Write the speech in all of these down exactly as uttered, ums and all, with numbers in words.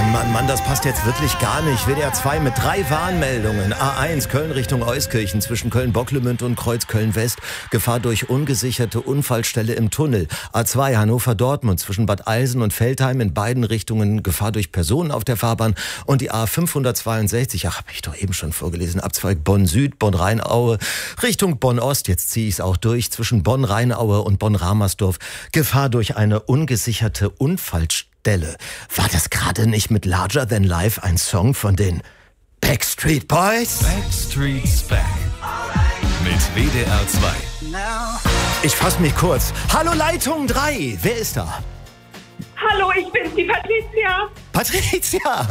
Mann, Mann, das passt jetzt wirklich gar nicht. W D R zwei mit drei Warnmeldungen. A eins, Köln Richtung Euskirchen zwischen Köln-Bocklemünd und Kreuz-Köln-West. Gefahr durch ungesicherte Unfallstelle im Tunnel. A zwei, Hannover-Dortmund zwischen Bad Eilsen und Veltheim in beiden Richtungen. Gefahr durch Personen auf der Fahrbahn. Und die A fünfhundertzweiundsechzig, ach, habe ich doch eben schon vorgelesen, Abzweig Bonn-Süd, Bonn-Rheinaue Richtung Bonn-Ost. Jetzt ziehe ich es auch durch zwischen Bonn-Rheinaue und Bonn-Ramersdorf. Gefahr durch eine ungesicherte Unfallstelle. War das gerade nicht mit Larger Than Life ein Song von den Backstreet Boys? Backstreet's Back. Mit W D R zwei. Ich fass mich kurz. Hallo Leitung drei. Wer ist da? Hallo, ich bin's, die Patricia. Patricia!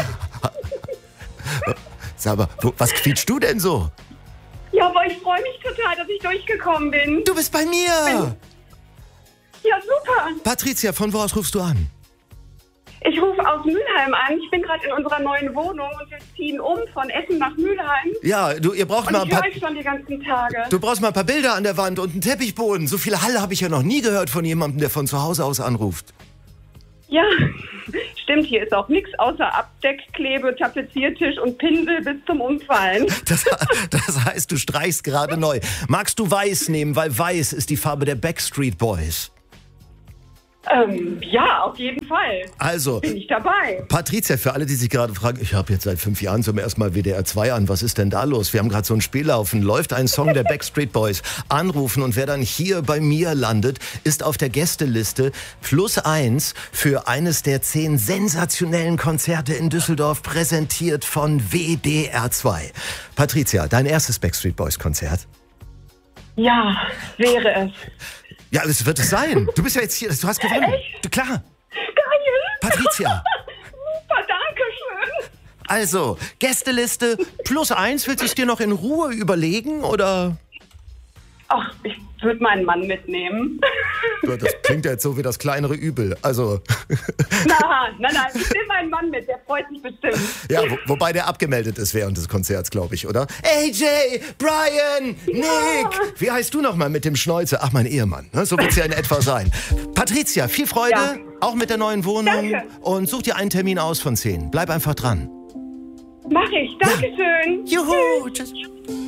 Sag mal, wo, was quietschst du denn so? Ja, aber ich freue mich total, dass ich durchgekommen bin. Du bist bei mir! Ja, super. Patricia, von wo aus rufst du an? Ich rufe aus Mülheim an. Ich bin gerade in unserer neuen Wohnung und wir ziehen um von Essen nach Mülheim. Ja, du, ihr braucht Und mal ein ich paar... höre euch schon die ganzen Tage. Du brauchst mal ein paar Bilder an der Wand und einen Teppichboden. So viel Halle habe ich ja noch nie gehört von jemandem, der von zu Hause aus anruft. Ja, stimmt. Hier ist auch nichts außer Abdeckklebe, Tapeziertisch und Pinsel bis zum Umfallen. Das, das heißt, du streichst gerade neu. Magst du weiß nehmen, weil weiß ist die Farbe der Backstreet Boys. Ähm, ja, auf jeden Fall. Also, bin ich dabei. Patricia, für alle, die sich gerade fragen, ich habe jetzt seit fünf Jahren zum ersten Mal W D R zwei an, was ist denn da los? Wir haben gerade so ein Spiel laufen, läuft ein Song der Backstreet Boys, anrufen und wer dann hier bei mir landet, ist auf der Gästeliste plus eins für eines der zehn sensationellen Konzerte in Düsseldorf, präsentiert von W D R zwei. Patricia, dein erstes Backstreet Boys Konzert? Ja, wäre es. Ja, es wird es sein. Du bist ja jetzt hier, du hast gewonnen. Echt? Du, klar. Geil. Patricia. Super, danke schön. Also, Gästeliste plus eins, willst du es dir noch in Ruhe überlegen, oder? Ach, ich würde meinen Mann mitnehmen. Ja, das klingt ja jetzt so wie das kleinere Übel. Also. Na, nein, nein, ich nehme meinen Mann mit, der freut sich bestimmt. Ja, wo, wobei der abgemeldet ist während des Konzerts, glaube ich, oder? A J, Brian, Nick. Ja. Wie heißt du nochmal mit dem Schnäuzer? Ach, mein Ehemann. Ne? So wird es ja in etwa sein. Patricia, viel Freude, Ja. auch mit der neuen Wohnung. Danke. Und such dir einen Termin aus von zehn. Bleib einfach dran. Mach ich, Dankeschön. Juhu. Tschüss.